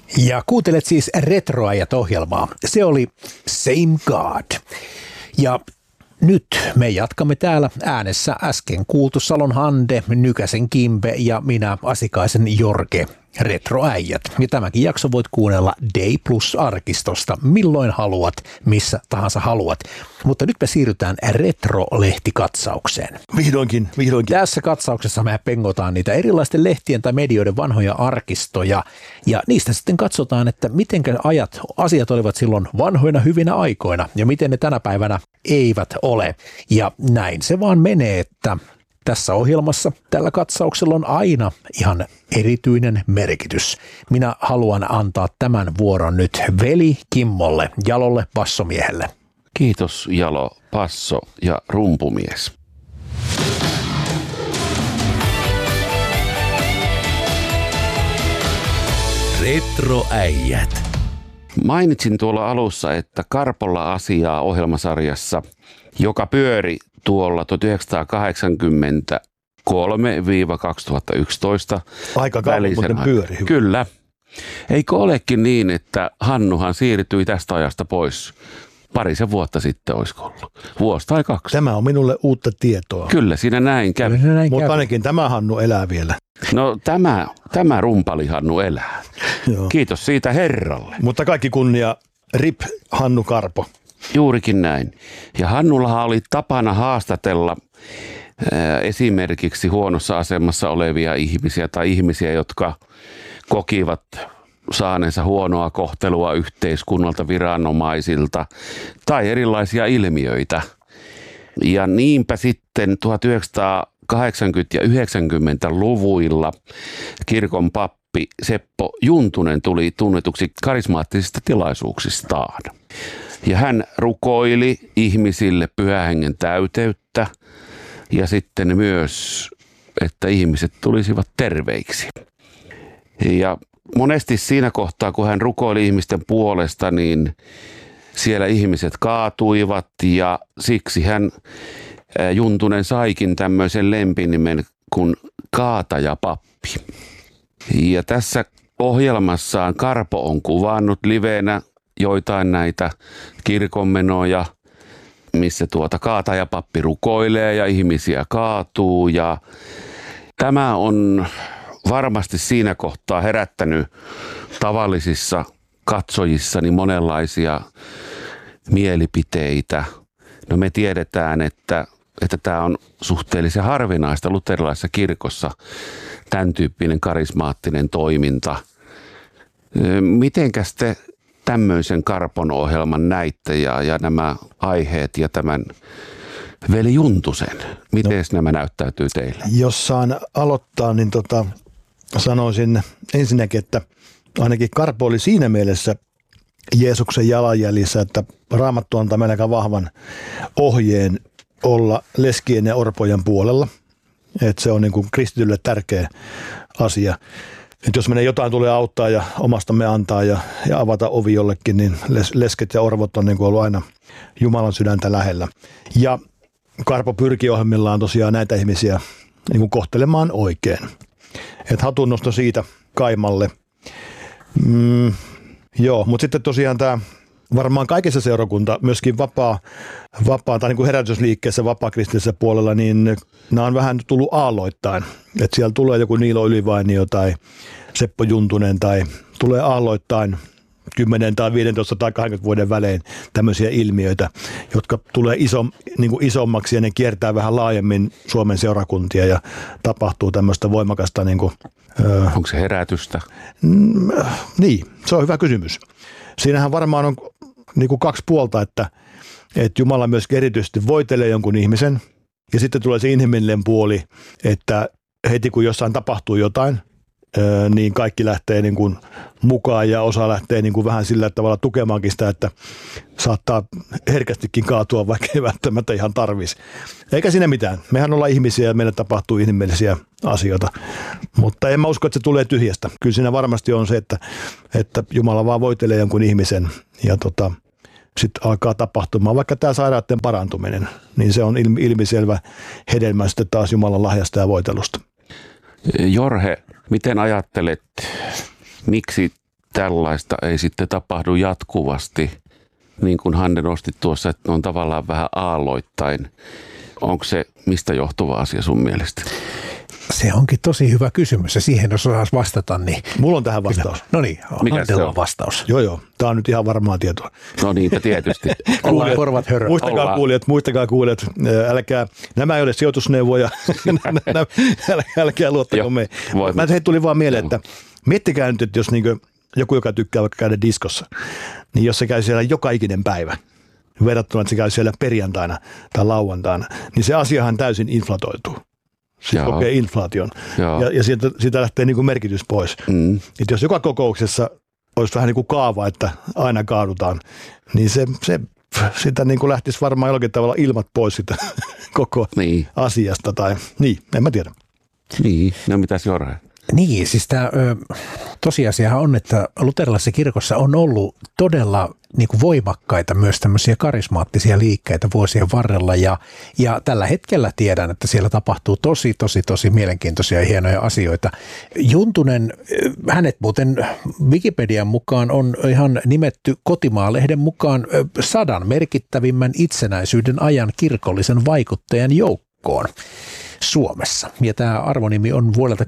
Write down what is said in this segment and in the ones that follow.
Ja kuuntelet siis Retroajat-ohjelmaa. Se oli Same God. Ja nyt me jatkamme täällä äänessä äsken kuultu Salon Hande, Nykäsen Kimbe ja minä Asikaisen Jorge, Retroäijät. Ja tämäkin jakso voit kuunnella Day Plus-arkistosta milloin haluat, missä tahansa haluat. Mutta nyt me siirrytään Retro-lehtikatsaukseen. Vihdoinkin. Tässä katsauksessa me pengotaan niitä erilaisten lehtien tai medioiden vanhoja arkistoja ja niistä sitten katsotaan, että miten asiat olivat silloin vanhoina hyvinä aikoina ja miten ne tänä päivänä eivät ole. Ja näin se vaan menee, että tässä ohjelmassa tällä katsauksella on aina ihan erityinen merkitys. Minä haluan antaa tämän vuoron nyt veli Kimmolle, Jalolle bassomiehelle. Kiitos Jalo, basso ja rumpumies. Retroäijät. Mainitsin tuolla alussa, että Karpolla asiaa ohjelmasarjassa, joka pyöri tuolla 1983-2011 aika kauan muuten pyöri. Kyllä. Eikö olekin niin, että Hannuhan siirtyi tästä ajasta pois parisen vuotta sitten, olisiko ollut? Vuosi tai kaksi. Tämä on minulle uutta tietoa. Kyllä, siinä näin kävi. Mutta ainakin tämä Hannu elää vielä. No tämä rumpali Hannu elää. Joo. Kiitos siitä herralle. Mutta kaikki kunnia, RIP Hannu Karpo. Juurikin näin. Ja Hannullahan oli tapana haastatella esimerkiksi huonossa asemassa olevia ihmisiä tai ihmisiä, jotka kokivat saaneensa huonoa kohtelua yhteiskunnalta, viranomaisilta tai erilaisia ilmiöitä. Ja niinpä sitten 1980- ja 90-luvuilla kirkon pappi Seppo Juntunen tuli tunnetuksi karismaattisista tilaisuuksistaan. Ja hän rukoili ihmisille Pyhän Hengen täyteyttä ja sitten myös, että ihmiset tulisivat terveiksi. Ja monesti siinä kohtaa, kun hän rukoili ihmisten puolesta, niin siellä ihmiset kaatuivat ja siksi hän Juntunen saikin tämmöisen lempinimen kuin Kaatajapappi. Ja tässä ohjelmassaan Karpo on kuvannut livenä joitain näitä kirkonmenoja, missä Kaatajapappi rukoilee ja ihmisiä kaatuu. Ja tämä on varmasti siinä kohtaa herättänyt tavallisissa katsojissani monenlaisia mielipiteitä. No me tiedetään, että tämä on suhteellisen harvinaista luterilaisessa kirkossa, tämän tyyppinen karismaattinen toiminta. Mitenkäs te tämmöisen Karpon ohjelman näitte ja nämä aiheet ja tämän veli Juntusen? Miten nämä näyttäytyy teille? Jos saan aloittaa, niin sanoisin ensinnäkin, että ainakin Karpo oli siinä mielessä Jeesuksen jalanjäljissä, että Raamattu antaa meille aika vahvan ohjeen olla leskien ja orpojen puolella. Että se on niin kuin kristitylle tärkeä asia. Että jos meidän jotain tulee auttaa ja omastamme antaa ja avata ovi jollekin, niin lesket ja orvot on niin kuin ollut aina Jumalan sydäntä lähellä. Ja Karpo pyrkii ohjelmillaan tosiaan näitä ihmisiä niin kuin kohtelemaan oikein. Että hatunnosto siitä Kaimalle. Joo, mutta sitten tosiaan tämä varmaan kaikessa seurakunta, myöskin vapaa tai niin kuin herätysliikkeessä vapaa-kristillisessä puolella, niin nämä on vähän tullut aalloittain. Että siellä tulee joku Niilo Ylivainio tai Seppo Juntunen tai tulee aalloittain 10 tai 15 tai 20 vuoden välein tämmöisiä ilmiöitä, jotka tulee niin kuin isommaksi ja ne kiertää vähän laajemmin Suomen seurakuntia ja tapahtuu tämmöistä voimakasta. Niin kuin, onko se herätystä? Niin, se on hyvä kysymys. Siinähän varmaan on niin kuin kaksi puolta, että Jumala myös erityisesti voitelee jonkun ihmisen ja sitten tulee se inhimillinen puoli, että heti kun jossain tapahtuu jotain, niin kaikki lähtee niin kuin mukaan ja osa lähtee niin kuin vähän sillä tavalla tukemaankin sitä, että saattaa herkästikin kaatua, vaikka ei välttämättä ihan tarvitsisi. Eikä siinä mitään. Mehän ollaan ihmisiä ja meille tapahtuu inhimillisiä asioita, mutta en mä usko, että se tulee tyhjästä. Kyllä siinä varmasti on se, että Jumala vaan voitelee jonkun ihmisen ja sitten alkaa tapahtumaan, vaikka tämä sairauden parantuminen, niin se on ilmiselvä hedelmä sitten taas Jumalan lahjasta ja voitelusta. Jorge, miten ajattelet, miksi tällaista ei sitten tapahdu jatkuvasti, niin kuin Hanne nosti tuossa, että on tavallaan vähän aalloittain. Onko se mistä johtuva asia sun mielestä? Se onkin tosi hyvä kysymys ja siihen jos osaisi vastata, niin... Mulla on tähän vastaus. No niin, Hannella on vastaus. Joo. Tämä on nyt ihan varmaa tietoa. No niitä tietysti. Ollaan korvat hörö. Muistakaa kuulijat, nämä ei ole sijoitusneuvoja, älkää luottako me. Mä tuli vaan mieleen, että miettikää nyt, että jos joku, joka tykkää vaikka käydä diskossa, niin jos se käy siellä joka ikinen päivä, verrattuna, että se käy siellä perjantaina tai lauantaina, niin se asiahan täysin inflatoituu. Siis kokee inflaation. Ja siitä lähtee niin kuin merkitys pois. Että jos joka kokouksessa olisi vähän niin kuin kaava, että aina kaadutaan, niin se sitä niin kuin lähtisi varmaan jollakin tavalla ilmat pois sitä koko asiasta. Tai, en mä tiedä. Niin, no mitäs Jorge? Niin, siis tämä tosiasiahan on, että luterilaisessa kirkossa on ollut todella niin kuin voimakkaita myös tämmöisiä karismaattisia liikkeitä vuosien varrella ja tällä hetkellä tiedän, että siellä tapahtuu tosi mielenkiintoisia ja hienoja asioita. Juntunen, hänet muuten Wikipedian mukaan on ihan nimetty Kotimaa-lehden mukaan 100 merkittävimmän itsenäisyyden ajan kirkollisen vaikuttajan joukkoon Suomessa. Ja tämä arvonimi on vuodelta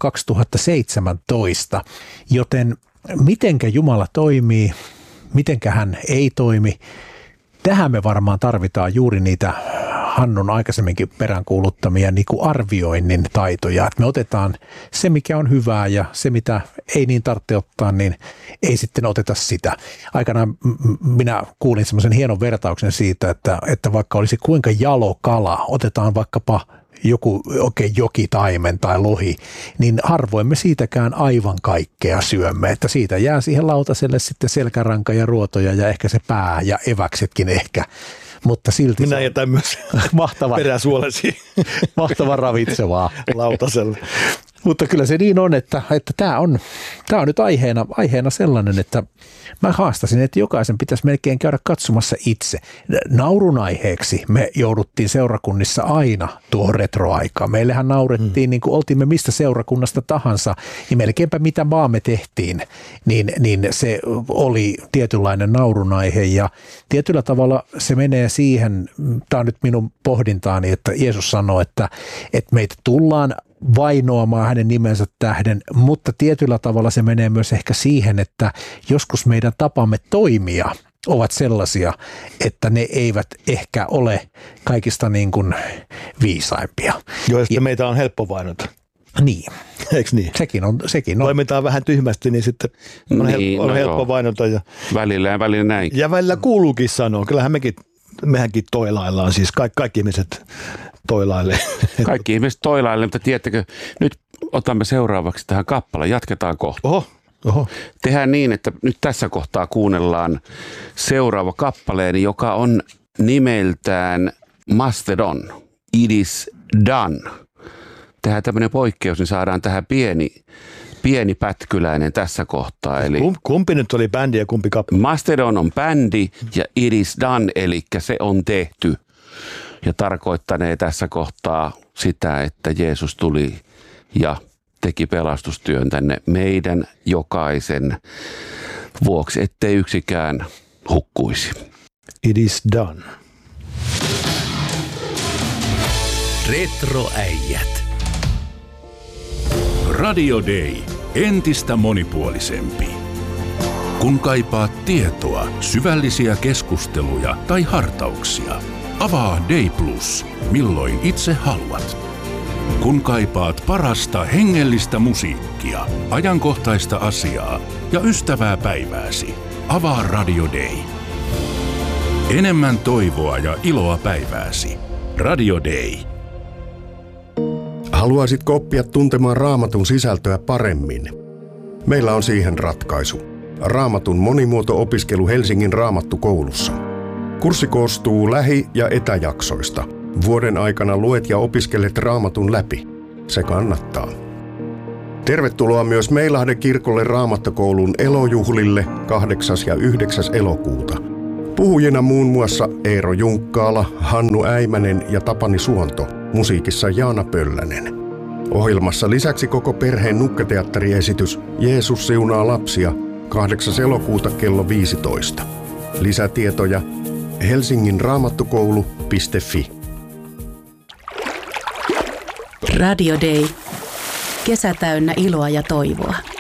2017, joten mitenkä Jumala toimii, mitenkä hän ei toimi, tähän me varmaan tarvitaan juuri niitä Hannun aikaisemminkin peräänkuuluttamia niin kuin arvioinnin taitoja, että me otetaan se, mikä on hyvää ja se, mitä ei niin tarvitse ottaa, niin ei sitten oteta sitä. Aikanaan minä kuulin semmoisen hienon vertauksen siitä, että vaikka olisi kuinka jalo kala, otetaan vaikkapa joku jokitaimen tai lohi, niin harvoin me siitäkään aivan kaikkea syömme, että siitä jää siihen lautaselle sitten selkäranka ja ruotoja ja ehkä se pää ja eväksetkin ehkä, mutta silti minä jätän myös peräsuolesi mahtava ravitsevaa lautaselle. Mutta kyllä se niin on, että tämä on nyt aiheena sellainen, että mä haastasin, että jokaisen pitäisi melkein käydä katsomassa itse. Naurun aiheeksi me jouduttiin seurakunnissa aina tuohon retroaikaan. Meillähän naurettiin, niin kuin oltiin me mistä seurakunnasta tahansa, niin melkeinpä mitä vaan me tehtiin, niin se oli tietynlainen naurun aihe. Ja tietyllä tavalla se menee siihen, tämä on nyt minun pohdintaani, että Jeesus sanoo, että meitä tullaan vainoamaan hänen nimensä tähden, mutta tietyllä tavalla se menee myös ehkä siihen, että joskus meidän tapamme toimia ovat sellaisia, että ne eivät ehkä ole kaikista niin kuin viisaimpia. Joo, ja sitten meitä on helppo vainota. Niin. Eikö niin? Sekin on. Toimitaan vähän tyhmästi, niin sitten on helppo vainota. Välillä näin. Ja välillä kuuluukin sanoa. Kyllähän mehän toilaillaan, siis kaikki ihmiset toilailee. Kaikki ihmiset toilailee, mutta tiedättekö, nyt otamme seuraavaksi tähän kappaleen, jatketaan kohta. Oho. Tehdään niin, että nyt tässä kohtaa kuunnellaan seuraava kappaleeni, joka on nimeltään Mastodon, It is Done. Tehdään tämmöinen poikkeus, niin saadaan tähän pieni pätkyläinen tässä kohtaa. Eli kumpi nyt oli bändi ja kumpi kappale? Mastodon on bändi ja It is Done, eli se on tehty. Ja tarkoittanee tässä kohtaa sitä, että Jeesus tuli ja teki pelastustyön tänne meidän jokaisen vuoksi, ettei yksikään hukkuisi. It is done. Retroäijät. Radio Day. Entistä monipuolisempi. Kun kaipaat tietoa, syvällisiä keskusteluja tai hartauksia, avaa Day Plus, milloin itse haluat. Kun kaipaat parasta hengellistä musiikkia, ajankohtaista asiaa ja ystävää päivääsi, avaa Radio Day. Enemmän toivoa ja iloa päivääsi. Radio Day. Haluaisitko oppia tuntemaan Raamatun sisältöä paremmin? Meillä on siihen ratkaisu. Raamatun monimuoto-opiskelu Helsingin Raamattukoulussa. Kurssi koostuu lähi- ja etäjaksoista. Vuoden aikana luet ja opiskelet Raamatun läpi. Se kannattaa. Tervetuloa myös Meilahden kirkolle Raamattokoulun elojuhlille 8. ja 9. elokuuta. Puhujina muun muassa Eero Junkkaala, Hannu Äimänen ja Tapani Suonto, musiikissa Jaana Pöllänen. Ohjelmassa lisäksi koko perheen nukketeatteriesitys Jeesus siunaa lapsia 8. elokuuta kello 15. Lisätietoja helsinginraamattukoulu.fi. Radio Day. Kesä täynnä iloa ja toivoa.